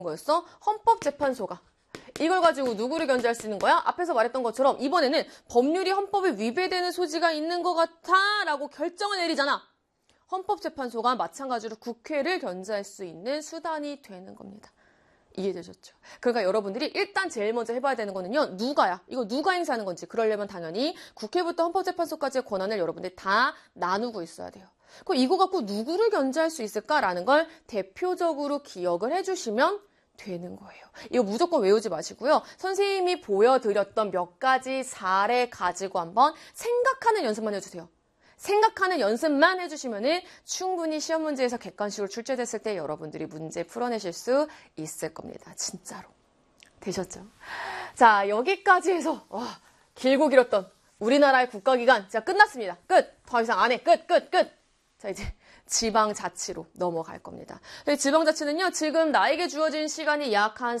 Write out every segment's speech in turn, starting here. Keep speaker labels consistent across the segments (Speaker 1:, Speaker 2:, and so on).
Speaker 1: 거였어? 헌법재판소가. 이걸 가지고 누구를 견제할 수 있는 거야? 앞에서 말했던 것처럼 이번에는 법률이 헌법에 위배되는 소지가 있는 것 같아 라고 결정을 내리잖아. 헌법재판소가 마찬가지로 국회를 견제할 수 있는 수단이 되는 겁니다. 이해되셨죠? 그러니까 여러분들이 일단 제일 먼저 해봐야 되는 거는요. 누가야? 이거 누가 행사하는 건지. 그러려면 당연히 국회부터 헌법재판소까지의 권한을 여러분들이 다 나누고 있어야 돼요. 그럼 이거 갖고 누구를 견제할 수 있을까라는 걸 대표적으로 기억을 해주시면 되는 거예요. 이거 무조건 외우지 마시고요. 선생님이 보여드렸던 몇 가지 사례 가지고 한번 생각하는 연습만 해주세요. 생각하는 연습만 해주시면은 충분히 시험 문제에서 객관식으로 출제됐을 때 여러분들이 문제 풀어내실 수 있을 겁니다. 진짜로. 되셨죠? 자, 여기까지 해서 길고 길었던 우리나라의 국가기관 진짜 끝났습니다. 끝! 더 이상 안 해. 끝! 자, 이제 지방자치로 넘어갈 겁니다. 지방자치는요, 지금 나에게 주어진 시간이 약 한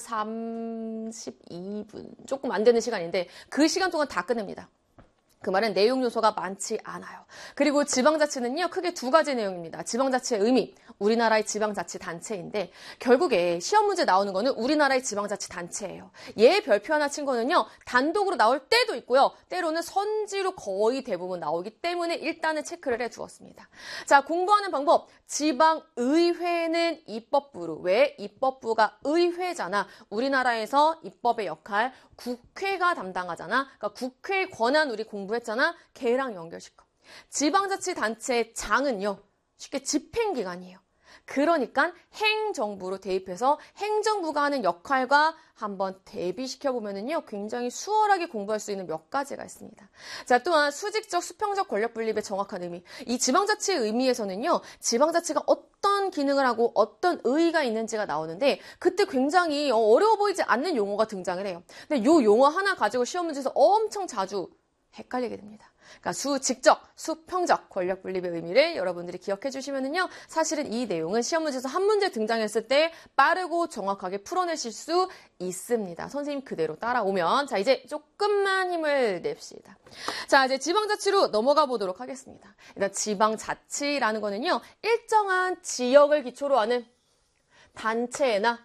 Speaker 1: 32분, 조금 안 되는 시간인데 그 시간 동안 다 끝냅니다. 그 말은 내용 요소가 많지 않아요. 그리고 지방자치는요, 크게 두 가지 내용입니다. 지방자치의 의미, 우리나라의 지방자치단체인데 결국에 시험 문제 나오는 거는 우리나라의 지방자치단체예요. 얘 별표 하나 친 거는요, 단독으로 나올 때도 있고요. 때로는 선지로 거의 대부분 나오기 때문에 일단은 체크를 해두었습니다. 자, 공부하는 방법. 지방의회는 입법부로. 왜? 입법부가 의회잖아. 우리나라에서 입법의 역할 국회가 담당하잖아. 그러니까 국회 권한 우리 공부했잖아. 걔랑 연결시켜. 지방자치단체의 장은요. 쉽게 집행기관이에요. 그러니까 행정부로 대입해서 행정부가 하는 역할과 한번 대비시켜보면은요, 굉장히 수월하게 공부할 수 있는 몇 가지가 있습니다. 자, 또한 수직적, 수평적 권력 분립의 정확한 의미. 이 지방자치의 의미에서는요, 지방자치가 어떤 기능을 하고 어떤 의의가 있는지가 나오는데, 그때 굉장히 어려워 보이지 않는 용어가 등장을 해요. 근데 요 용어 하나 가지고 시험 문제에서 엄청 자주 헷갈리게 됩니다. 그러니까 수직적, 수평적 권력 분립의 의미를 여러분들이 기억해 주시면은요, 사실은 이 내용은 시험 문제에서 한 문제 등장했을 때 빠르고 정확하게 풀어내실 수 있습니다. 선생님 그대로 따라오면. 자, 이제 조금만 힘을 냅시다. 자, 이제 지방자치로 넘어가 보도록 하겠습니다. 일단 지방자치라는 거는요, 일정한 지역을 기초로 하는 단체나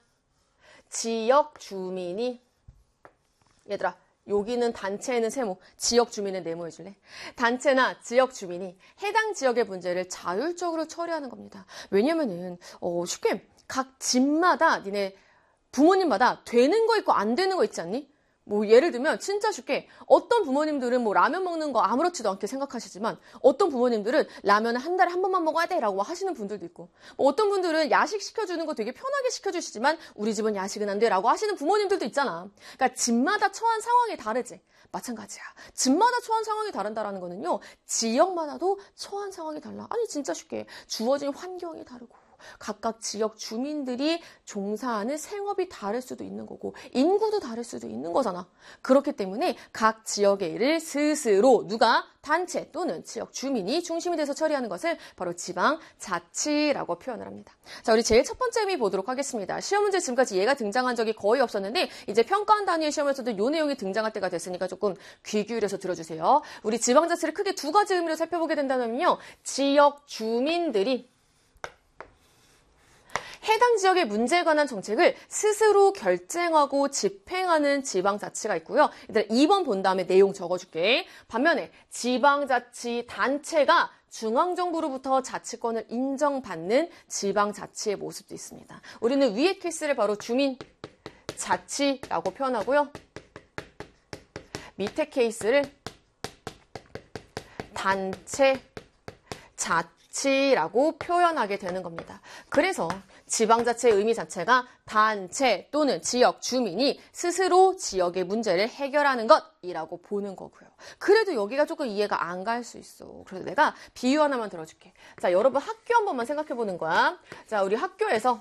Speaker 1: 지역 주민이, 얘들아, 여기는 단체에는 세모, 지역 주민은 네모해줄래? 단체나 지역 주민이 해당 지역의 문제를 자율적으로 처리하는 겁니다. 왜냐면은 쉽게 각 집마다 니네 부모님마다 되는 거 있고 안 되는 거 있지 않니? 뭐 예를 들면 진짜 쉽게 어떤 부모님들은 뭐 라면 먹는 거 아무렇지도 않게 생각하시지만 어떤 부모님들은 라면을 한 달에 한 번만 먹어야 돼 라고 하시는 분들도 있고, 뭐 어떤 분들은 야식 시켜주는 거 되게 편하게 시켜주시지만 우리 집은 야식은 안 돼 라고 하시는 부모님들도 있잖아. 그러니까 집마다 처한 상황이 다르지. 마찬가지야. 집마다 처한 상황이 다른다라는 거는요, 지역마다도 처한 상황이 달라. 아니 진짜 쉽게 주어진 환경이 다르고 각각 지역 주민들이 종사하는 생업이 다를 수도 있는 거고 인구도 다를 수도 있는 거잖아. 그렇기 때문에 각 지역의 일을 스스로 누가 단체 또는 지역 주민이 중심이 돼서 처리하는 것을 바로 지방자치라고 표현을 합니다. 자, 우리 제일 첫 번째 의미 보도록 하겠습니다. 시험 문제 지금까지 얘가 등장한 적이 거의 없었는데 이제 평가한 단위의 시험에서도 이 내용이 등장할 때가 됐으니까 조금 귀 기울여서 들어주세요. 우리 지방자치를 크게 두 가지 의미로 살펴보게 된다면요, 지역 주민들이 해당 지역의 문제에 관한 정책을 스스로 결정하고 집행하는 지방자치가 있고요. 얘들아 2번 본 다음에 내용 적어줄게. 반면에 지방자치단체가 중앙정부로부터 자치권을 인정받는 지방자치의 모습도 있습니다. 우리는 위의 케이스를 바로 주민자치라고 표현하고요. 밑에 케이스를 단체자치라고 표현하게 되는 겁니다. 그래서 지방자치의 의미 자체가 단체 또는 지역 주민이 스스로 지역의 문제를 해결하는 것이라고 보는 거고요. 그래도 여기가 조금 이해가 안 갈 수 있어. 그래서 내가 비유 하나만 들어줄게. 자, 여러분 학교 한 번만 생각해 보는 거야. 자, 우리 학교에서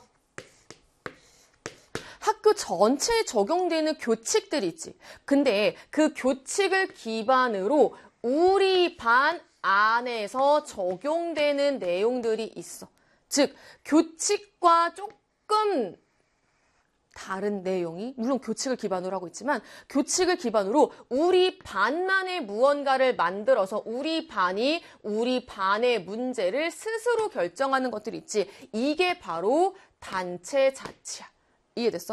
Speaker 1: 학교 전체에 적용되는 교칙들이 있지. 근데 그 교칙을 기반으로 우리 반 안에서 적용되는 내용들이 있어. 즉, 교칙과 조금 다른 내용이, 물론 교칙을 기반으로 하고 있지만 교칙을 기반으로 우리 반만의 무언가를 만들어서 우리 반이 우리 반의 문제를 스스로 결정하는 것들이 있지. 이게 바로 단체 자치야. 이해됐어?